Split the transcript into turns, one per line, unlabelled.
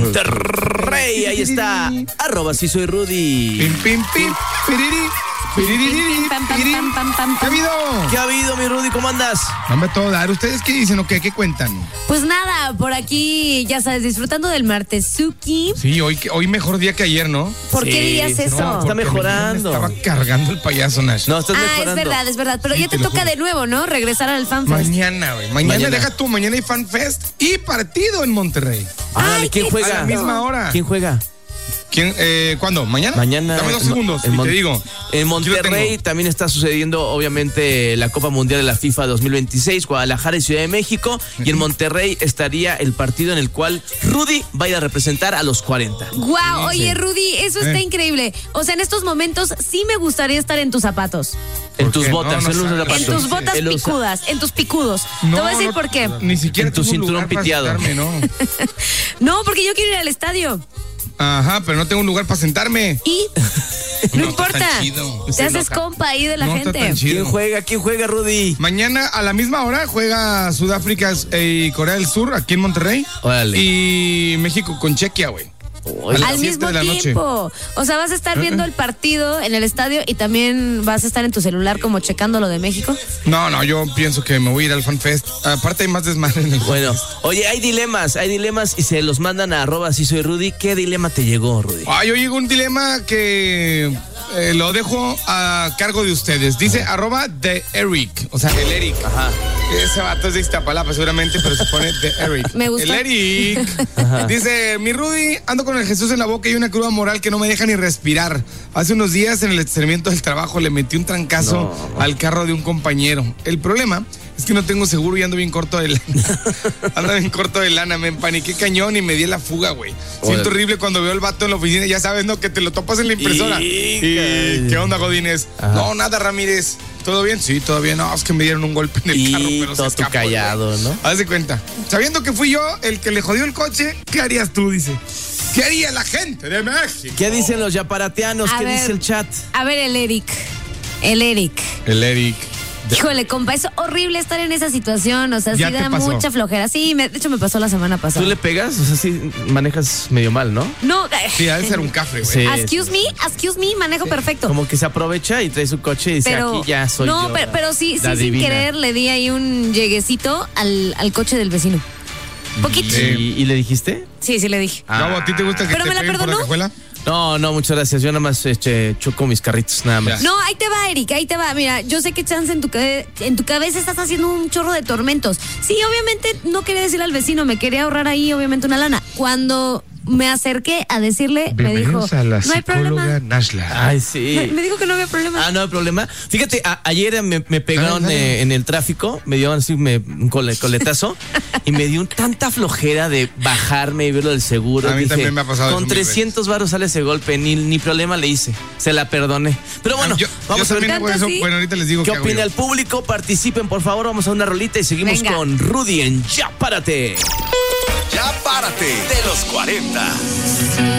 Monterrey, ahí está. @sí soy Rudy.
Pim, pim, pim, piriri, piriri, piriri. ¿Qué ha habido?
¿Qué ha habido, mi Rudy? ¿Cómo andas?
Dame todo dar. ¿Ustedes qué dicen o qué? ¿Qué cuentan?
Pues nada, por aquí, ya sabes, disfrutando del martesuki.
Sí, hoy mejor día que ayer, ¿no?
¿Por qué dirías eso?
Está
Porque
mejorando.
mañana me estaba cargando el payaso, Nash.
No, estás mejorando.
Es verdad. Pero ya te
lo
toca
juro.
de nuevo, ¿no? Regresar al FanFest.
Mañana, güey. Mañana deja tú. Mañana hay FanFest y partido en Monterrey.
Ándale,
Ay,
¿quién
qué
juega?
A la misma hora.
¿Quién juega?
¿Quién? ¿Cuándo? ¿Mañana?
Mañana.
Dame 2 segundos y te digo.
En Monterrey
tengo.
también está sucediendo, obviamente, la Copa Mundial de la FIFA 2026, Guadalajara y Ciudad de México. Y en Monterrey estaría el partido en el cual Rudy va a ir a representar a los 40.
Guau, oye, Rudy, eso está increíble. O sea, en estos momentos sí me gustaría estar en tus zapatos.
En
¿Por
tus
qué?
botas,
No, no
en los
sabes.
zapatos.
En tus botas
En los-
picudas, en tus picudos. Te voy a decir por qué.
Ni siquiera
En tu
tengo un
cinturón
lugar para
piteado.
sentarme, ¿no?
No, porque yo quiero ir al estadio.
Ajá, pero no tengo un lugar para sentarme.
Y no importa.
tan chido.
Te haces compa ahí de la
No está
gente.
tan chido.
¿Quién juega, Rudy?
Mañana a la misma hora juega Sudáfrica y Corea del Sur aquí en Monterrey.
Órale.
Y México con Chequia, güey. A las
Al
7
mismo
de la noche.
tiempo. O sea, vas a estar viendo el partido en el estadio y también vas a estar en tu celular como checando lo de México.
No, yo pienso que me voy a ir al FanFest. Aparte hay más desmadre en el
Bueno, oye, hay dilemas y se los mandan a @sí soy Rudy. ¿Qué dilema te llegó, Rudy?
Yo llegó un dilema que lo dejo a cargo de ustedes. Dice @de Eric, o sea, el Eric.
Ajá.
Ese vato es de Iztapalapa seguramente, pero se pone de Eric.
Me gusta.
El Eric. Dice, mi Rudy, ando con el Jesús en la boca y una cruda moral que no me deja ni respirar. Hace unos días en el estacionamiento del trabajo le metí un trancazo al carro de un compañero. El problema es que no tengo seguro y ando bien corto de lana. Ando bien corto de lana, me empaniqué cañón y me di la fuga, güey. Siento horrible cuando veo el vato en la oficina, ya sabes, ¿no? Que te lo topas en la impresora. Y ¿qué onda, Godínez?
Ajá.
No, nada, Ramírez. ¿Todo bien? Sí, todo bien. No, es que me dieron un golpe en el carro, pero se
todo tú
escapó.
callado,
güey.
¿no?
Haz de cuenta. Sabiendo que fui yo el que le jodió el coche, ¿qué harías tú? Dice. ¿Qué haría la gente de México?
¿Qué dicen los yaparateanos?
A
¿Qué
ver.
dice el chat?
A ver, el Eric. El Eric.
El Eric.
Híjole, compa, es horrible estar en esa situación. O sea, sí
¿Ya te
da
pasó?
mucha flojera. Sí, de hecho me pasó la semana
¿Tú
pasada.
le pegas? O sea, sí manejas medio mal, ¿no?
No,
Sí, ha de ser un cafre, güey.
Sí.
excuse me, manejo perfecto.
Como que se aprovecha y trae su coche y dice,
Pero
aquí ya soy yo.
no, pero sí,
la
sin
divina.
querer le di ahí un lleguecito al coche del vecino. Poquito.
¿Y le dijiste?
Sí, le dije.
Gabo, ¿a ti te gusta que
Pero
te
me la
peguen por la
perdonó.
cajuela?
No, muchas gracias. Yo nada más choco mis carritos, nada más.
No, ahí te va, Eric, ahí te va. Mira, yo sé que chance en tu cabeza estás haciendo un chorro de tormentos. Sí, obviamente no quería decirle al vecino, me quería ahorrar ahí, obviamente, una lana. Cuando me acerqué a decirle, me dijo, no hay problema.
Nashla.
Ay, sí.
Me dijo que no había problema.
No hay problema. Fíjate, ayer me pegaron
Dale.
en el tráfico, me dieron así un coletazo y me dio tanta flojera de bajarme y verlo del seguro.
A mí
Dije,
también me ha pasado
con
eso,
300 varos sale ese golpe, ni problema le hice. Se la perdoné. Pero bueno, vamos a ver
también hago eso.
¿sí?
Bueno, ahorita les digo
qué
qué hago
opina
yo.
el público. Participen, por favor. Vamos a una rolita y seguimos
Venga.
con Rudy en Ya Párate.
Ya párate de los 40.